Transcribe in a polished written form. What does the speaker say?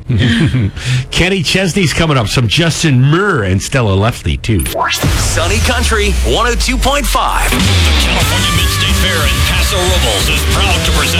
Kenny Chesney's coming up. Some Justin Murr and Stella Lefty, too. Sunny Country 102.5. The California Mid-State Fair in Paso Robles is proud to present